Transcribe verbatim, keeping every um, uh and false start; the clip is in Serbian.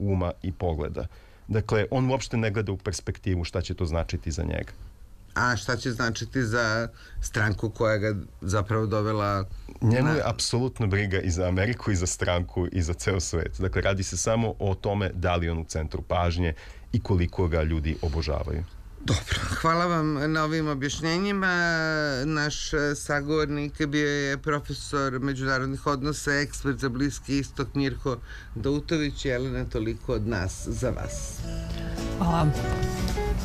uma i pogleda. Dakle, on uopšte ne gleda u perspektivu šta će to značiti za njega. A šta će značiti za stranku koja ga zapravo dovela... Njemu je apsolutno briga i za Ameriku i za stranku i za ceo svet. Dakle, radi se samo o tome da li on u centru pažnje i koliko ga ljudi obožavaju. Dobro, hvala vam na ovim objašnjenjima. Naš sagovornik bio je profesor međunarodnih odnosa, ekspert za Bliski istok Mirko Dautović. Jelena, toliko od nas za vas. Hvala.